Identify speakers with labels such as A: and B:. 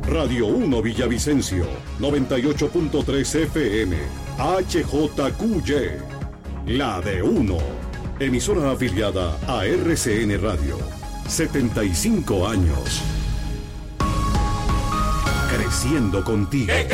A: Radio 1 Villavicencio, 98.3 FM, HJQY, la de 1. Emisora afiliada a RCN Radio. 75 años. Creciendo contigo.